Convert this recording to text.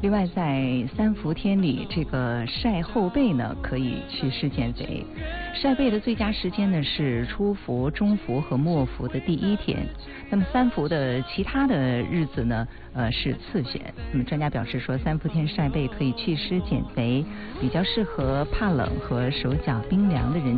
另外，在三伏天里，这个晒后背呢，可以祛湿减肥。晒背的最佳时间呢是初伏、中伏和末伏的第一天。那么三伏的其他的日子呢，是次选。那么专家表示说，三伏天晒背可以祛湿减肥，比较适合怕冷和手脚冰凉的人